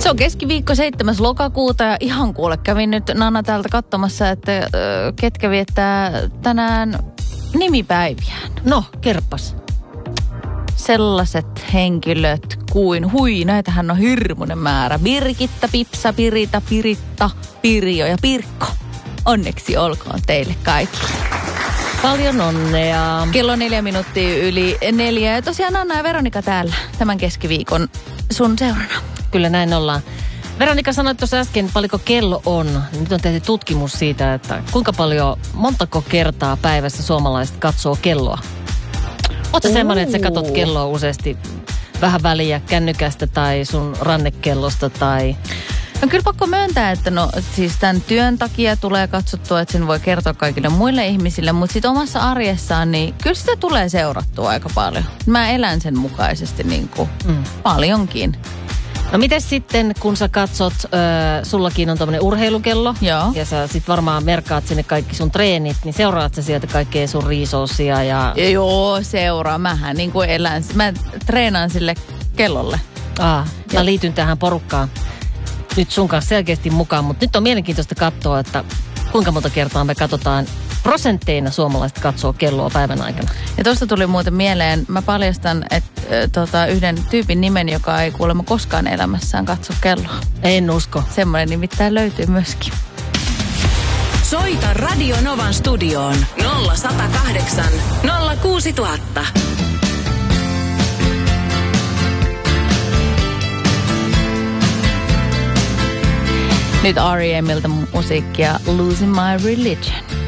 Se on keskiviikko 7. lokakuuta ja ihan kuule kävin nyt Nanna täältä katsomassa, että ketkä viettää tänään nimipäiviään. No, kerppas. Sellaiset henkilöt kuin, näitähän on hirmuinen määrä. Birgitta, Pipsa, Pirita, Piritta, Pirjo ja Pirkko. Onneksi olkoon teille kaikille. Paljon onnea. Kello 4 minuuttia yli 4. Ja tosiaan Anna ja Veronika täällä tämän keskiviikon sun seurana. Kyllä näin ollaan. Veronika sanoi tuossa äsken, paljonko kello on. Nyt on tehty tutkimus siitä, että montako kertaa päivässä suomalaiset katsoo kelloa. Ootko semmoinen, että sä katot kelloa useasti vähän väliä kännykästä tai sun rannekellosta tai... On kyllä pakko myöntää, että siis tämän työn takia tulee katsottua, että sen voi kertoa kaikille muille ihmisille, mutta sitten omassa arjessaan, niin kyllä sitä tulee seurattua aika paljon. Mä elän sen mukaisesti niin kuin paljonkin. No mites sitten, kun sä katsot, sullakin on tommonen urheilukello. Joo. Ja sä sit varmaan merkkaat sinne kaikki sun treenit, niin seuraat sä sieltä kaikkea sun riisousia ja... Joo, seuraa. Mähän niin kuin elän. Mä treenaan sille kellolle. Mä liityn tähän porukkaan nyt sun kanssa selkeästi mukaan, mutta nyt on mielenkiintoista katsoa, että kuinka monta kertaa me katsotaan prosentteina suomalaiset katsoo kelloa päivän aikana. Ja tuosta tuli muuten mieleen, mä paljastan, että yhden tyypin nimen, joka ei kuulemma koskaan elämässään katso kelloa. En usko. Semmoinen nimittäin löytyy myöskin. Soita Radio Novan studioon 0108 06000. Nyt R.E.M:ltä musiikkia Losing My Religion.